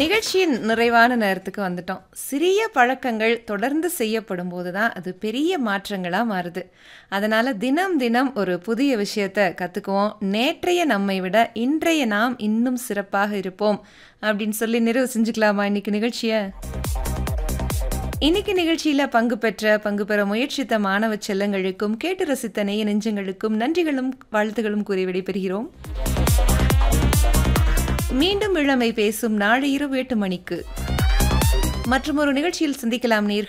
நிகழ்ச்சியின் நிறைவான நேரத்துக்கு வந்துட்டோம். சிறிய பழக்கங்கள் தொடர்ந்து செய்யப்படும் போது தான் அது பெரிய மாற்றங்களா மாறுது. அதனால தினம் தினம் ஒரு புதிய விஷயத்த கத்துக்குவோம். நேற்றைய நம்மை விட இன்றைய நாம் இன்னும் சிறப்பாக இருப்போம் அப்படின்னு சொல்லி நிறைவு செஞ்சுக்கலாமா இன்னைக்கு நிகழ்ச்சிய? இன்னைக்கு நிகழ்ச்சியில பங்கு பெற முயற்சித்த மாணவ செல்லங்களுக்கும் கேட்டு ரசித்த நேய நெஞ்சங்களுக்கும் நன்றிகளும் வாழ்த்துகளும் கூறி விடைபெறுகிறோம். மீண்டும் இளமை பேசும் நாளை இரவு 8 மணிக்கு மற்றும் ஒரு நிகழ்ச்சியில் சந்திக்கலாம் நேயர்களே.